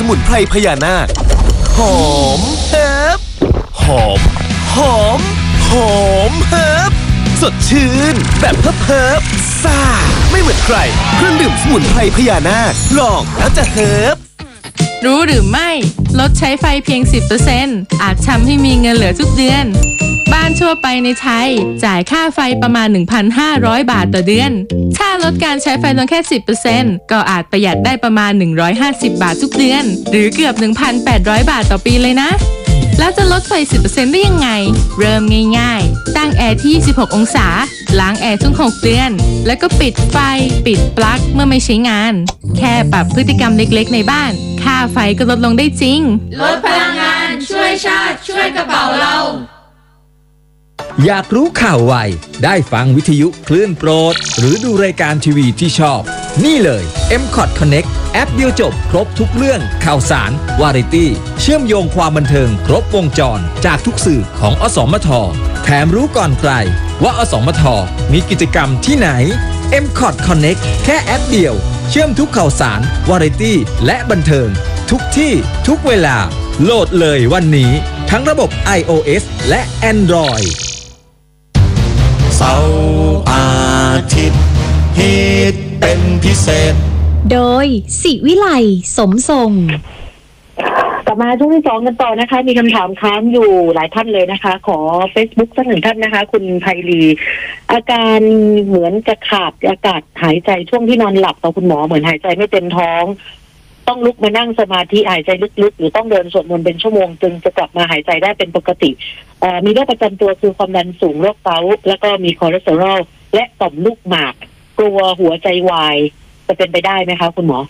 มุนไพรพญานาคหอมเฮิบหอมหอมหอมเฮิบสดชื่นแบบเฮิบซ่าไม่เหมือนใครเครื่องดื่มสมุนไพรพญานาคลองแล้วจะเฮิบรู้หรือไม่ลดใช้ไฟเพียง 10% อาจทำให้มีเงินเหลือทุกเดือนบ้านทั่วไปในไทยจ่ายค่าไฟประมาณ 1,500 บาทต่อเดือนถ้าลดการใช้ไฟลงแค่ 10% ก็อาจประหยัดได้ประมาณ 150 บาททุกเดือนหรือเกือบ 1,800 บาทต่อปีเลยนะแล้วจะลดไฟ 10% ได้ยังไงเริ่มง่ายๆตั้งแอร์ที่ 26 องศาล้างแอร์ทุก 6 เดือนแล้วก็ปิดไฟปิดปลั๊กเมื่อไม่ใช้งานแค่ปรับพฤติกรรมเล็กๆในบ้านค่าไฟก็ลดลงได้จริงลดพลังงานช่วยชาติช่วยกระเป๋าเราอยากรู้ข่าวไวได้ฟังวิทยุคลื่นโปรดหรือดูรายการทีวีที่ชอบนี่เลย MCOT Connect แอปเดียวจบครบทุกเรื่องข่าวสารวาไรตี้เชื่อมโยงความบันเทิงครบวงจรจากทุกสื่อของอสมทแถมรู้ก่อนใครว่าอสมทมีกิจกรรมที่ไหน MCOT Connect แค่แอปเดียวเชื่อมทุกข่าวสารวาไรตี้และบันเทิงทุกที่ทุกเวลาโหลดเลยวันนี้ทั้งระบบ iOS และ Android เสาร์อาทิตย์ฮิตเป็นพิเศษโดยศิวิไลสมทรงกลับมาช่วงที่ 2กันต่อนะคะมีคำถามค้างอยู่หลายท่านเลยนะคะขอ Facebook สักหนึ่งท่านนะคะคุณไพลีอาการเหมือนจะขาดอากาศหายใจช่วงที่นอนหลับต่อคุณหมอเหมือนหายใจไม่เต็มท้องต้องลุกมานั่งสมาธิหายใจลึกๆหรือต้องเดินสวดมนต์เป็นชั่วโมงจึงจะกลับมาหายใจได้เป็นปกติมีโรคประจำตัวคือความดันสูงโรคเกาต์แล้วก็มีคอเลสเตอรอลและต่อมลูกหมากกลัวหัวใจวายจะเป็นไปได้ไหมคะคุณหมอ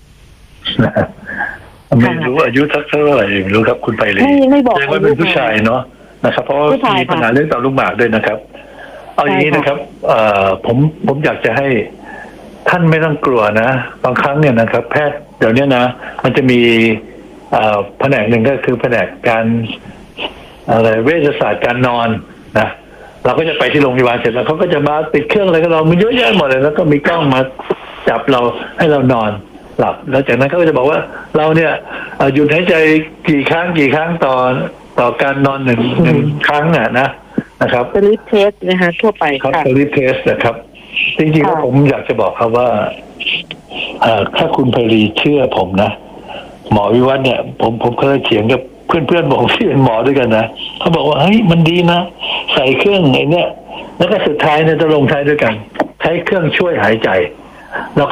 ไม่รู้อายุสักเท่าไหร่ไม่รู้ครับคุณไปเลยไม่บอกว่าเป็นผู้ชายเนาะนะครับเพราะมีปัญหาเรื่องต่อมลูกหมากด้วยนะครับเอาอย่างนี้นะครับผมอยากจะให้ท่านไม่ต้องกลัวนะบางครั้งเนี่ยนะครับแพทย์เดี๋ยวนี้นะมันจะมีแผนกหนึ่งก็คือแผนกการอะไรเวชศาสตร์การนอนนะเราก็จะไปที่โรงพยาบาลเสร็จแล้วเขาก็จะมาติดเครื่องอะไรกับเรามันเยอะแยะหมดเลยแล้วก็มีกล้องมาจับเราให้เรานอนหลับแล้วจากนั้นเขาก็จะบอกว่าเราเนี่ยหยุดหายใจกี่ครั้งต่อการนอนหนึ่งครั้งนะครับสลิปเทสนะคะทั่วไปครับสลิปเทสนะครับจริงๆแล้วผมอยากจะบอกครับว่าถ้าคุณไพรีเชื่อผมนะหมอวิวัฒน์เนี่ยผมเคยเถียงกับเพื่อนๆผมที่เป็นหมอด้วยกันนะเขาบอกว่าเฮ้ยมันดีนะใส่เครื่องไอ้เนี่ยแล้วก็สุดท้ายเนี่ยจะลงท้ายด้วยกันใช้เครื่องช่วยหายใจเรา